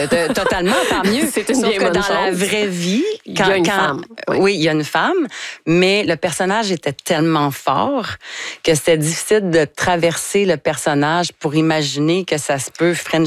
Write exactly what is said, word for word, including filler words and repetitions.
de, totalement, tant mieux. C'est une Sauf bien que bonne dans chose. la vraie vie, quand, il y a une quand, femme. Oui. oui, il y a une femme, mais le personnage était tellement fort que c'était difficile de traverser le personnage pour imaginer que ça se peut French